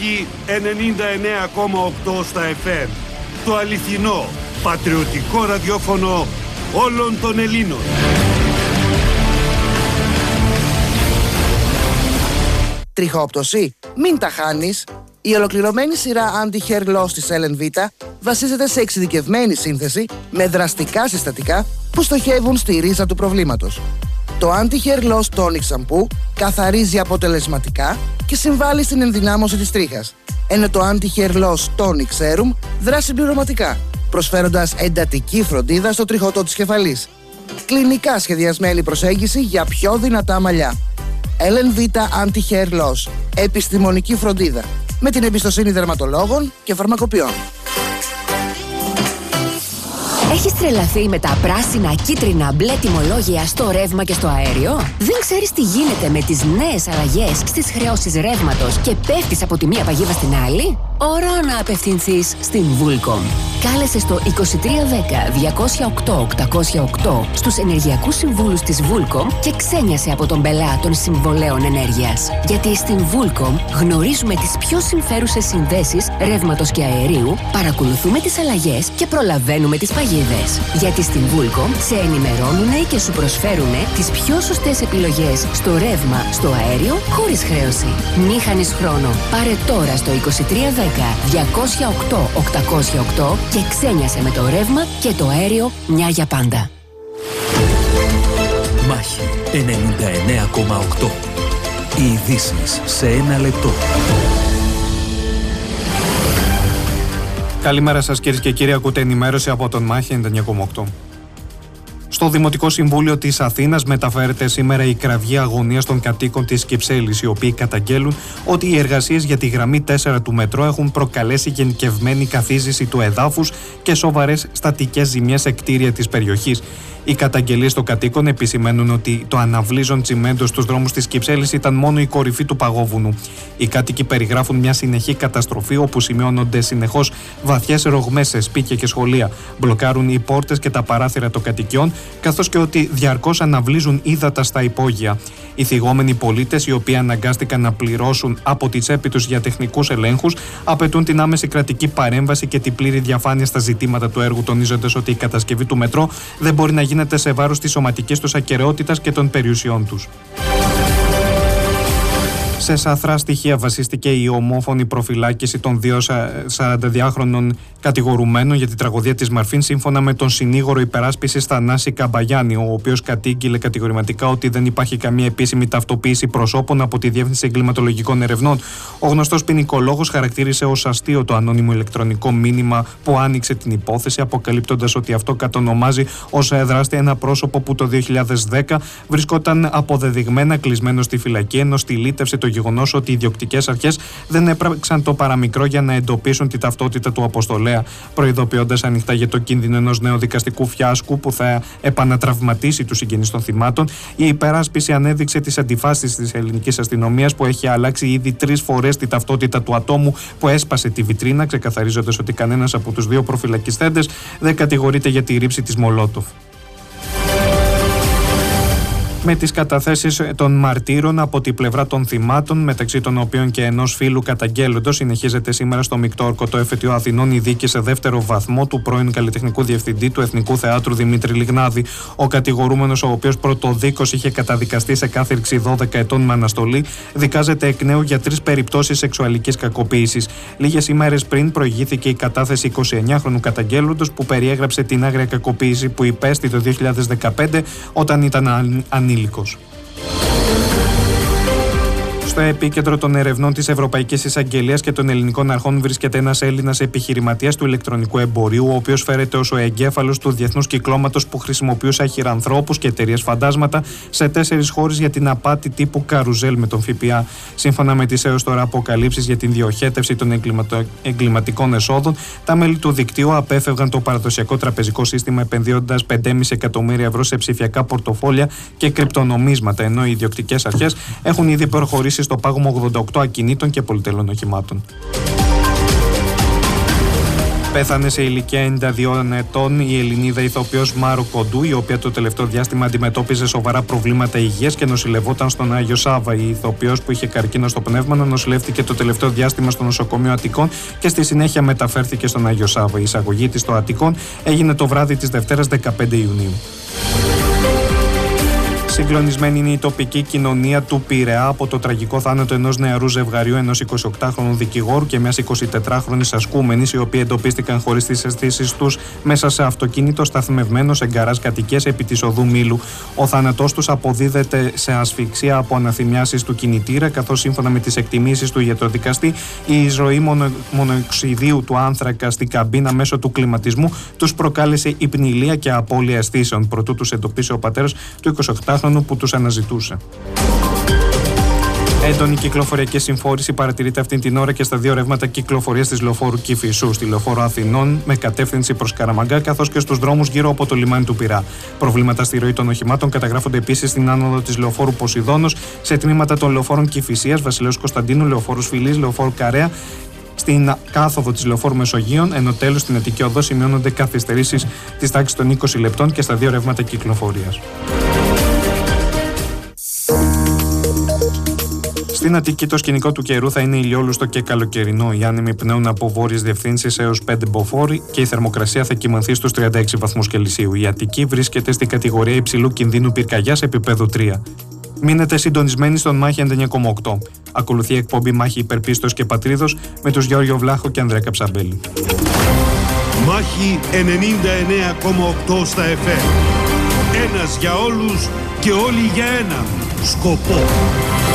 Μάχη 99,8 στα FM. Το αληθινό, πατριωτικό ραδιόφωνο όλων των Ελλήνων. Τριχόπτωση? Μην τα χάνεις. Η ολοκληρωμένη σειρά Anti-Hair Loss της LNV βασίζεται σε εξειδικευμένη σύνθεση με δραστικά συστατικά που στοχεύουν στη ρίζα του προβλήματος. Το Anti-Hair Loss Tonic Shampoo καθαρίζει αποτελεσματικά και συμβάλλει στην ενδυνάμωση της τρίχας, ενώ το Anti-Hair Loss Tonic Serum δράσει συμπληρωματικά, προσφέροντας εντατική φροντίδα στο τριχωτό της κεφαλής. Κλινικά σχεδιασμένη προσέγγιση για πιο δυνατά μαλλιά. LNV Anti-Hair Loss. Επιστημονική φροντίδα με την εμπιστοσύνη δερματολόγων και φαρμακοποιών. Έχεις τρελαθεί με τα πράσινα, κίτρινα, μπλε τιμολόγια στο ρεύμα και στο αέριο? Δεν ξέρεις τι γίνεται με τις νέες αλλαγές στις χρεώσεις ρεύματος και πέφτεις από τη μία παγίδα στην άλλη? Ώρα να απευθυνθείς στην Vulcom. Κάλεσε στο 2310 208 808 στους ενεργειακούς συμβούλους της Vulcom και ξένιασε από τον πελά των συμβολέων ενέργειας. Γιατί στην Vulcom γνωρίζουμε τις πιο συμφέρουσες συνδέσεις ρεύματος και αερίου, παρακολουθούμε τις αλλαγές και προλαβαίνουμε τις παγίδες. Γιατί στην Vulcom σε ενημερώνουνε και σου προσφέρουνε τις πιο σωστές επιλογές στο ρεύμα, στο αέριο, χωρίς χρέωση. Μη χάνεις χρόνο. Πάρε τώρα στο 2310 208 808 και ξένιασε με το ρεύμα και το αέριο μια για πάντα. Μάχη 99,8. Οι ειδήσεις σε ένα λεπτό. Καλημέρα σας κυρίες και κύριοι, ακούτε ενημέρωση από τον Μάχη 99,8. Στο Δημοτικό Συμβούλιο της Αθήνας μεταφέρεται σήμερα η κραυγή αγωνίας των κατοίκων της Κυψέλης, οι οποίοι καταγγέλουν ότι οι εργασίες για τη γραμμή 4 του μετρό έχουν προκαλέσει γενικευμένη καθίζηση του εδάφους και σοβαρές στατικές ζημιές σε κτίρια της περιοχής. Οι καταγγελίες των κατοίκων επισημαίνουν ότι το αναβλύζον τσιμέντο στους δρόμους της Κυψέλης ήταν μόνο η κορυφή του παγόβουνου. Οι κάτοικοι περιγράφουν μια συνεχή καταστροφή όπου σημειώνονται συνεχώς βαθιές ρογμές σε σπίτια και σχολεία. Μπλοκάρουν οι πόρτες και τα παράθυρα των κατοικιών, καθώς και ότι διαρκώς αναβλύζουν ύδατα στα υπόγεια. Οι θυγόμενοι πολίτες, οι οποίοι αναγκάστηκαν να πληρώσουν από τη τσέπη τους για τεχνικούς ελέγχους, απαιτούν την άμεση κρατική παρέμβαση και την πλήρη διαφάνεια στα ζητήματα του έργου, τονίζοντας ότι η κατασκευή του μετρό δεν μπορεί να γίνεται σε βάρος της σωματικής τους ακεραιότητας και των περιουσιών τους. Σε σαθρά στοιχεία βασίστηκε η ομόφωνη προφυλάκηση των δύο 42χρονων κατηγορουμένων για την τραγωδία της Μαρφίν, σύμφωνα με τον συνήγορο υπεράσπισης Θανάση Καμπαγιάννη, ο οποίος κατήγγειλε κατηγορηματικά ότι δεν υπάρχει καμία επίσημη ταυτοποίηση προσώπων από τη Διεύθυνση Εγκληματολογικών Ερευνών. Ο γνωστός ποινικολόγος χαρακτήρισε ως αστείο το ανώνυμο ηλεκτρονικό μήνυμα που άνοιξε την υπόθεση, αποκαλύπτοντας ότι αυτό κατονομάζει ως δράστη ένα πρόσωπο που το 2010 βρισκόταν αποδεδειγμένα κλεισμένο στη φυλακή, ενώ στυλίτευσε το γεγονός ότι οι ιδιοκτικές αρχές δεν έπραξαν το παραμικρό για να εντοπίσουν τη ταυτότητα του αποστολέα, προειδοποιώντας ανοιχτά για το κίνδυνο ενός νέου δικαστικού φιάσκου που θα επανατραυματίσει τους συγγενείς των θυμάτων. Η υπεράσπιση ανέδειξε τις αντιφάσεις της ελληνικής αστυνομίας, που έχει αλλάξει ήδη 3 φορές τη ταυτότητα του ατόμου που έσπασε τη βιτρίνα, ξεκαθαρίζοντας ότι κανένας από τους δύο προφυλακιστέντες δεν κατηγορείται για τη ρήψη της Μολότοφ. Με τις καταθέσεις των μαρτύρων από την πλευρά των θυμάτων, μεταξύ των οποίων και ενός φίλου καταγγέλλοντος, συνεχίζεται σήμερα στο Μεικτό Ορκωτό Εφετείο Αθηνών η δίκη σε δεύτερο βαθμό του πρώην καλλιτεχνικού διευθυντή του Εθνικού Θεάτρου Δημήτρη Λιγνάδη. Ο κατηγορούμενος, ο οποίος πρωτοδίκως είχε καταδικαστεί σε κάθυρξη 12 ετών με αναστολή, δικάζεται εκ νέου για 3 περιπτώσεις σεξουαλικής κακοποίησης. Λίγες ημέρες πριν προηγήθηκε η κατάθεση 29χρονου καταγγέλλοντος, που περιέγραψε την άγρια κακοποίηση που υπέστη το 2015 όταν ήταν ανήλικος. Στο επίκεντρο των ερευνών της Ευρωπαϊκής Εισαγγελίας και των ελληνικών αρχών βρίσκεται ένας Έλληνας επιχειρηματίας του ηλεκτρονικού εμπορίου, ο οποίος φέρεται ως ο εγκέφαλος του διεθνούς κυκλώματος που χρησιμοποιούσε αχυρανθρώπους και εταιρείες φαντάσματα σε 4 χώρες για την απάτη τύπου καρουζέλ με τον ΦΠΑ. Σύμφωνα με τις έως τώρα αποκαλύψεις για την διοχέτευση των εγκληματικών εσόδων, τα μέλη του δικτύου απέφευγαν το παραδοσιακό τραπεζικό σύστημα επενδύοντας 5,5 εκατομμύρια ευρώ σε ψηφιακά πορτοφόλια και κρυπτονομίσματα, ενώ οι ιδιοκτικές αρχές έχουν ήδη προχωρήσει στο πάγωμα 88 ακινήτων και πολυτελών οχημάτων. Πέθανε σε ηλικία 92 ετών η Ελληνίδα ηθοποιός Μάρο Κοντού, η οποία το τελευταίο διάστημα αντιμετώπιζε σοβαρά προβλήματα υγείας και νοσηλευόταν στον Άγιο Σάβα. Η ηθοποιός, που είχε καρκίνο στο πνεύμα, νοσηλεύτηκε το τελευταίο διάστημα στο νοσοκομείο Αττικών και στη συνέχεια μεταφέρθηκε στον Άγιο Σάβα. Η εισαγωγή της στο Αττικών έγινε το βράδυ της Δευτέρας 15 Ιουνίου. Συγκλονισμένη είναι η τοπική κοινωνία του Πειραιά από το τραγικό θάνατο ενός νεαρού ζευγαριού, ενός 28χρονου δικηγόρου και μιας 24χρονης ασκούμενης, οι οποίοι εντοπίστηκαν χωρίς τις αισθήσεις τους μέσα σε αυτοκίνητο σταθμευμένο σε γκαράζ κατοικίας επί της οδού Μήλου. Ο θάνατός τους αποδίδεται σε ασφυξία από αναθυμιάσεις του κινητήρα, καθώς σύμφωνα με τις εκτιμήσεις του ιατροδικαστή, η εισρωή μονοξιδίου του άνθρακα στην καμπίνα μέσω του κλιματισμού τους προκάλεσε υπνηλία και απώλεια αισθήσεων. Προτού τους εντοπίσει ο πατέρας του 28χρονου που τους αναζητούσε. Έντονη κυκλοφοριακή συμφόρηση παρατηρείται αυτή την ώρα και στα δύο ρεύματα κυκλοφορίας της λεωφόρου Κηφισού, στη λεωφόρο Αθηνών με κατεύθυνση προς Καραμαγκά, καθώς και στους δρόμους γύρω από το λιμάνι του Πειραιά. Προβλήματα στη ροή των οχημάτων καταγράφονται επίσης στην άνοδο της λεωφόρου Ποσειδώνος, σε τμήματα των λεωφόρων Κηφισίας, Βασιλέως Κωνσταντίνου, λεωφόρου Φιλής, λεωφόρου Καρέα, στην κάθοδο της λεωφόρου Μεσογείων, ενώ τέλος στην Αττική Οδό σημειώνονται καθυστερήσεις της τάξης των 20 λεπτών και στα δύο ρεύματα κυκλοφορίας. Στην Αττική το σκηνικό του καιρού θα είναι ηλιόλουστο και καλοκαιρινό. Οι άνεμοι πνέουν από βόρειες διευθύνσεις έως 5 μποφόρ και η θερμοκρασία θα κυμανθεί στους 36 βαθμούς Κελσίου. Η Αττική βρίσκεται στην κατηγορία υψηλού κινδύνου πυρκαγιάς επίπεδου 3. Μείνετε συντονισμένοι στον Μάχη 99,8. Ακολουθεί η εκπομπή Μάχη Υπερπίστος και Πατρίδος με τους Γιώργιο Βλάχο και Ανδρέα Καψαμπέλη. Μάχη 99,8 στα FM. Ένας για όλους και όλοι για έναν σκοπό.